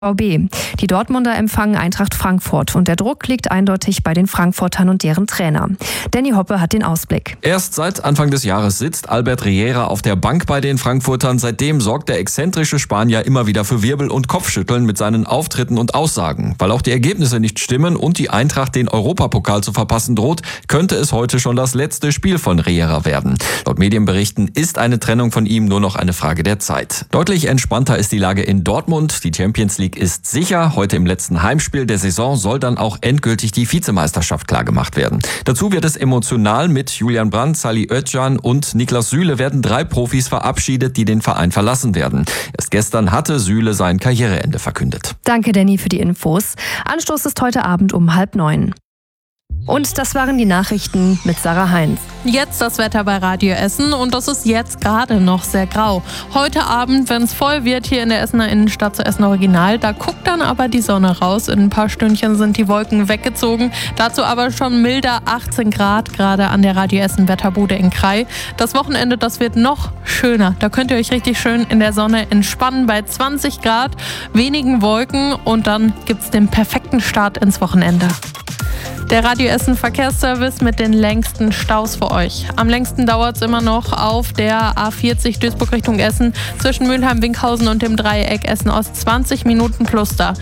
VB. Die Dortmunder empfangen Eintracht Frankfurt und der Druck liegt eindeutig bei den Frankfurtern und deren Trainer. Danny Hoppe hat den Ausblick. Erst seit Anfang des Jahres sitzt Albert Riera auf der Bank bei den Frankfurtern. Seitdem sorgt der exzentrische Spanier immer wieder für Wirbel und Kopfschütteln mit seinen Auftritten und Aussagen. Weil auch die Ergebnisse nicht stimmen und die Eintracht den Europapokal zu verpassen droht, könnte es heute schon das letzte Spiel von Riera werden. Laut Medienberichten ist eine Trennung von ihm nur noch eine Frage der Zeit. Deutlich entspannter ist die Lage in Dortmund. Die Champions League ist sicher. Heute im letzten Heimspiel der Saison soll dann auch endgültig die Vizemeisterschaft klargemacht werden. Dazu wird es emotional. Mit Julian Brandt, Salih Özcan und Niklas Süle werden 3 Profis verabschiedet, die den Verein verlassen werden. Erst gestern hatte Süle sein Karriereende verkündet. Danke, Danny, für die Infos. Anstoß ist heute Abend um 8:30. Und das waren die Nachrichten mit Sarah Heinz. Jetzt das Wetter bei Radio Essen und das ist jetzt gerade noch sehr grau. Heute Abend, wenn es voll wird hier in der Essener Innenstadt zu Essen Original, da guckt dann aber die Sonne raus. In ein paar Stündchen sind die Wolken weggezogen. Dazu aber schon milder 18 Grad, gerade an der Radio Essen Wetterbude in Krai. Das Wochenende, das wird noch schöner. Da könnt ihr euch richtig schön in der Sonne entspannen bei 20 Grad, wenigen Wolken und dann gibt's den perfekten Start ins Wochenende. Der Radio Essen Verkehrsservice mit den längsten Staus für euch. Am längsten dauert es immer noch auf der A40 Duisburg Richtung Essen zwischen Mülheim-Winkhausen und dem Dreieck Essen-Ost 20 Minuten plus da.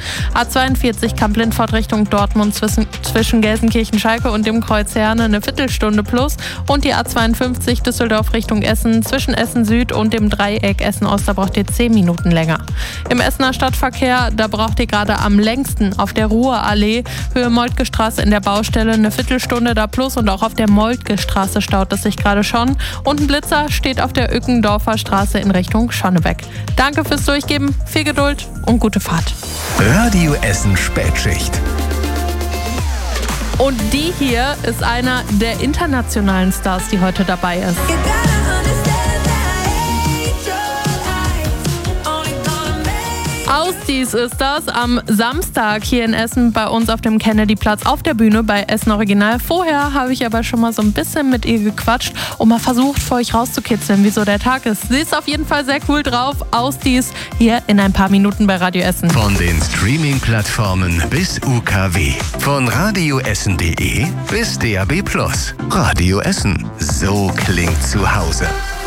A42 Kamp-Lindfort Richtung Dortmund zwischen Gelsenkirchen-Schalke und dem Kreuz Herne eine Viertelstunde plus und die A52 Düsseldorf Richtung Essen zwischen Essen Süd und dem Dreieck Essen-Ost, da braucht ihr 10 Minuten länger. Im Essener Stadtverkehr, da braucht ihr gerade am längsten auf der Ruhrallee Höhe Moltke-Straße in der Baustelle eine Viertelstunde da plus und auch auf der Moltke-Straße staut es sich gerade schon. Und ein Blitzer steht auf der Ückendorfer Straße in Richtung Schonnebeck. Danke fürs Durchgeben, viel Geduld und gute Fahrt. Radio Essen Spätschicht. Und die hier ist einer der internationalen Stars, die heute dabei ist. Ausdies ist das am Samstag hier in Essen bei uns auf dem Kennedyplatz auf der Bühne bei Essen Original. Vorher habe ich aber schon mal so ein bisschen mit ihr gequatscht und mal versucht, für euch rauszukitzeln, wie so der Tag ist. Sie ist auf jeden Fall sehr cool drauf. Ausdies hier in ein paar Minuten bei Radio Essen. Von den Streaming-Plattformen bis UKW. Von radioessen.de bis DAB+. Radio Essen. So klingt zu Hause.